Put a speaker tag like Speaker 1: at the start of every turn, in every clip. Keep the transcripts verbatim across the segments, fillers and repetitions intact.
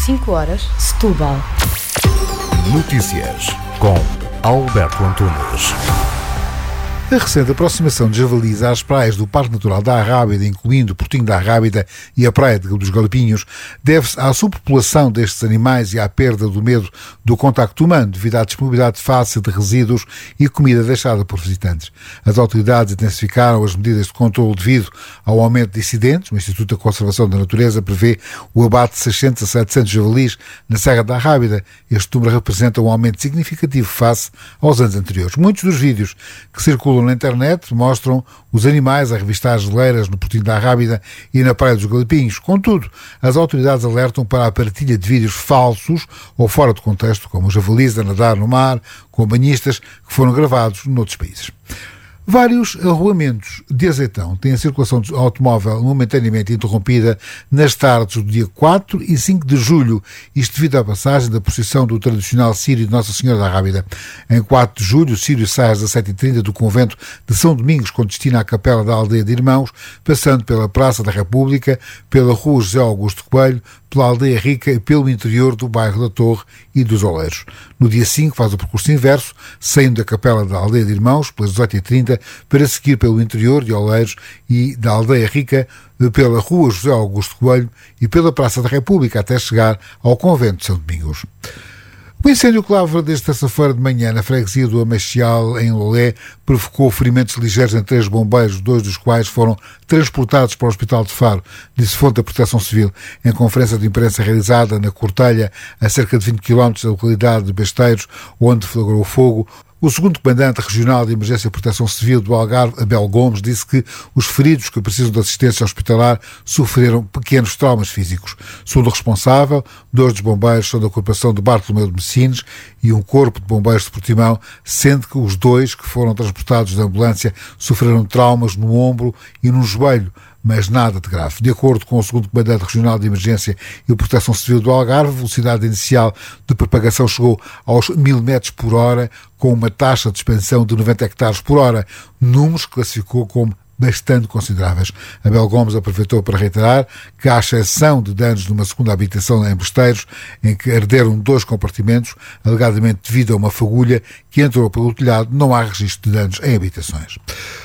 Speaker 1: cinco horas, Setúbal.
Speaker 2: Notícias com Alberto Antunes.
Speaker 3: A recente aproximação de javalis às praias do Parque Natural da Arrábida, incluindo o Portinho da Arrábida e a Praia dos Galopinhos, deve-se à subpopulação destes animais e à perda do medo do contacto humano devido à disponibilidade fácil de resíduos e comida deixada por visitantes. As autoridades intensificaram as medidas de controle devido ao aumento de incidentes. O Instituto da Conservação da Natureza prevê o abate de seiscentos a setecentos javalis na Serra da Arrábida. Este número representa um aumento significativo face aos anos anteriores. Muitos dos vídeos que circulam na internet mostram os animais a revistar geleiras no Portinho da Arrábida e na Praia dos Galopinhos. Contudo, as autoridades alertam para a partilha de vídeos falsos ou fora de contexto, como os javalis a nadar no mar, com banhistas, que foram gravados noutros países. Vários arruamentos de Azeitão têm a circulação automóvel momentaneamente interrompida nas tardes do dia quatro e cinco de julho, isto devido à passagem da procissão do tradicional Círio de Nossa Senhora da Arrábida. Em quatro de julho, o Círio sai às dezassete e trinta do convento de São Domingos, com destino à Capela da Aldeia de Irmãos, passando pela Praça da República, pela Rua José Augusto Coelho, pela Aldeia Rica e pelo interior do bairro da Torre e dos Oleiros. No dia cinco faz o percurso inverso, saindo da Capela da Aldeia de Irmãos, pelas dezoito e trinta, para seguir pelo interior de Oleiros e da Aldeia Rica, pela Rua José Augusto Coelho e pela Praça da República, até chegar ao Convento de São Domingos. O incêndio que lavra desde terça-feira de manhã na freguesia do Amachial, em Lolé, provocou ferimentos ligeiros em três bombeiros, dois dos quais foram transportados para o Hospital de Faro, disse fonte da Proteção Civil. Em conferência de imprensa realizada na Cortelha, a cerca de vinte quilómetros da localidade de Besteiros, onde flagrou o fogo, o segundo comandante regional de Emergência e Proteção Civil do Algarve, Abel Gomes, disse que os feridos que precisam de assistência hospitalar sofreram pequenos traumas físicos. Segundo o responsável, dois dos bombeiros são da Corporação de Bartolomeu de Messines e um corpo de bombeiros de Portimão, sendo que os dois que foram transportados da ambulância sofreram traumas no ombro e no joelho, mas nada de grave. De acordo com o segundo comandante regional de Emergência e Proteção Civil do Algarve, a velocidade inicial de propagação chegou aos mil metros por hora, com uma taxa de expansão de noventa hectares por hora, números que classificou como bastante consideráveis. Abel Gomes aproveitou para reiterar que, à exceção de danos numa segunda habitação em Besteiros, em que arderam dois compartimentos, alegadamente devido a uma fagulha que entrou pelo telhado, não há registro de danos em habitações.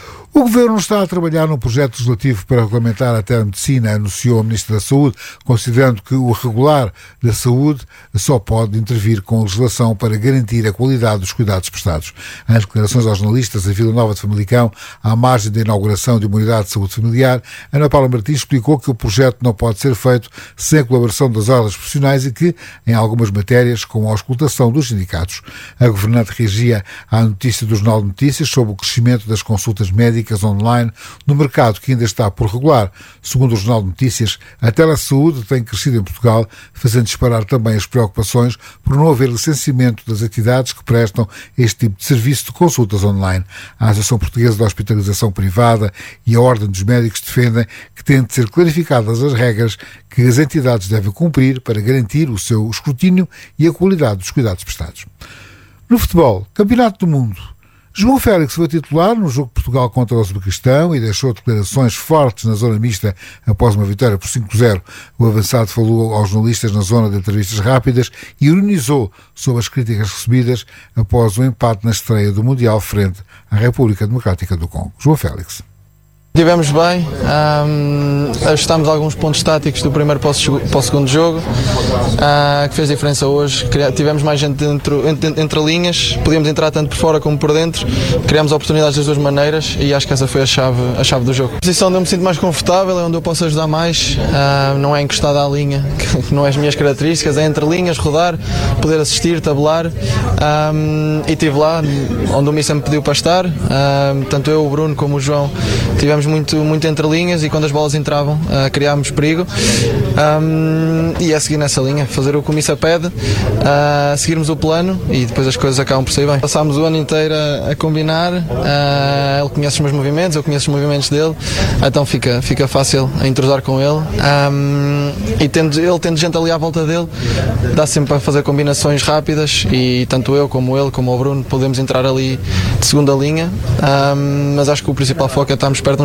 Speaker 3: O Governo está a trabalhar num projeto legislativo para regulamentar a telemedicina, anunciou a Ministra da Saúde, considerando que o regular da saúde só pode intervir com legislação para garantir a qualidade dos cuidados prestados. Em declarações aos jornalistas em Vila Nova de Famalicão, à margem da inauguração de uma unidade de saúde familiar, Ana Paula Martins explicou que o projeto não pode ser feito sem a colaboração das ordens profissionais e que, em algumas matérias, com a auscultação dos sindicatos. A governante reagia à notícia do Jornal de Notícias sobre o crescimento das consultas médicas online no mercado que ainda está por regular. Segundo o Jornal de Notícias, a telesaúde tem crescido em Portugal, fazendo disparar também as preocupações por não haver licenciamento das entidades que prestam este tipo de serviço de consultas online. A Associação Portuguesa de Hospitalização Privada e a Ordem dos Médicos defendem que têm de ser clarificadas as regras que as entidades devem cumprir para garantir o seu escrutínio e a qualidade dos cuidados prestados. No futebol, Campeonato do Mundo. João Félix foi titular no jogo de Portugal contra o Uzbequistão e deixou declarações fortes na zona mista após uma vitória por cinco a zero. O avançado falou aos jornalistas na zona de entrevistas rápidas e ironizou sobre as críticas recebidas após o empate na estreia do Mundial frente à República Democrática do Congo. João Félix.
Speaker 4: Estivemos bem, um, ajustámos alguns pontos táticos do primeiro para o, para o segundo jogo, uh, que fez diferença hoje. Tivemos mais gente dentro, entre, entre linhas, podíamos entrar tanto por fora como por dentro, criámos oportunidades das duas maneiras e acho que essa foi a chave, a chave do jogo. A posição onde eu me sinto mais confortável é onde eu posso ajudar mais, uh, não é encostada à linha, que não é as minhas características, é entre linhas, rodar, poder assistir, tabular, um, e estive lá onde o Missa me pediu para estar, uh, tanto eu, o Bruno como o João tivemos muito, muito entre linhas e quando as bolas entravam uh, criámos perigo, um, e é seguir nessa linha, fazer o que o Missa pede, uh, seguirmos o plano e depois as coisas acabam por sair bem. Passámos o ano inteiro a, a combinar, uh, ele conhece os meus movimentos, eu conheço os movimentos dele, então fica, fica fácil a entrosar com ele, um, e tendo, ele tendo gente ali à volta dele, dá sempre para fazer combinações rápidas e tanto eu como ele, como o Bruno, podemos entrar ali de segunda linha, um, mas acho que o principal foco é estarmos perto uns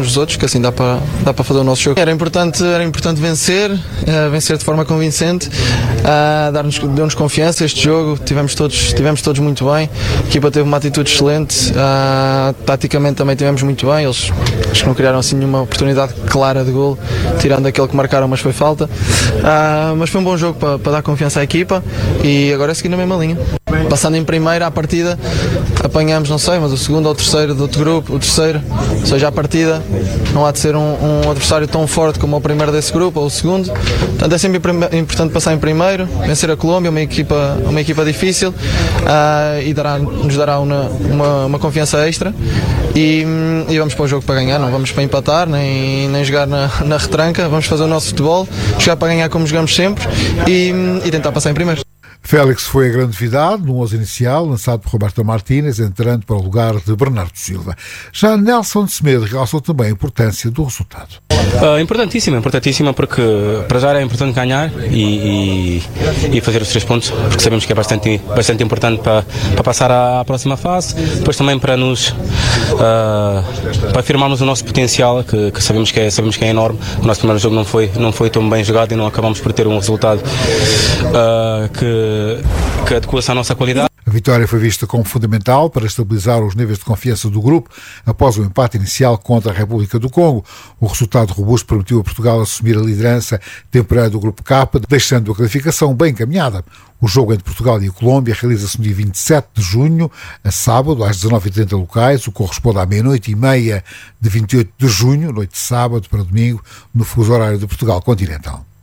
Speaker 4: uns dos outros, que assim dá para dá para fazer o nosso jogo. Era importante, era importante vencer, uh, vencer de forma convincente, uh, dar-nos, deu-nos confiança este jogo, tivemos todos, tivemos todos muito bem, a equipa teve uma atitude excelente, uh, taticamente também tivemos muito bem, eles acho que não criaram assim nenhuma oportunidade clara de golo, tirando aquele que marcaram, mas foi falta, uh, mas foi um bom jogo para, para dar confiança à equipa e agora é seguir na mesma linha. Passando em primeira à partida, apanhamos, não sei, mas o segundo ou o terceiro do outro grupo, o terceiro, ou seja, à partida não há de ser um, um adversário tão forte como o primeiro desse grupo ou o segundo, portanto é sempre importante passar em primeiro, vencer a Colômbia, uma equipa, uma equipa difícil, uh, e dará, nos dará uma, uma, uma confiança extra e, e vamos para o jogo para ganhar, não vamos para empatar nem, nem jogar na, na retranca, vamos fazer o nosso futebol, jogar para ganhar como jogamos sempre e, e tentar passar em primeiro.
Speaker 3: Félix foi a grande novidade no onze inicial, lançado por Roberto Martínez, entrando para o lugar de Bernardo Silva. Já Nelson Semedo realçou também a importância do resultado.
Speaker 1: Uh, importantíssima, importantíssima porque para já é importante ganhar e, e, e fazer os três pontos, porque sabemos que é bastante, bastante importante para, para passar à, à próxima fase, depois também para nos uh, para afirmarmos o nosso potencial, que, que sabemos, que é, sabemos que é enorme. O nosso primeiro jogo não foi, não foi tão bem jogado e não acabamos por ter um resultado uh, que que adequa-se à nossa qualidade.
Speaker 3: A vitória foi vista como fundamental para estabilizar os níveis de confiança do grupo após o empate inicial contra a República do Congo. O resultado robusto permitiu a Portugal assumir a liderança temporária do Grupo K, deixando a qualificação bem encaminhada. O jogo entre Portugal e a Colômbia realiza-se no dia vinte e sete de junho, a sábado, às dezanove e trinta locais, o que corresponde à meia-noite e meia de vinte e oito de junho, noite de sábado para domingo, no fuso horário de Portugal continental.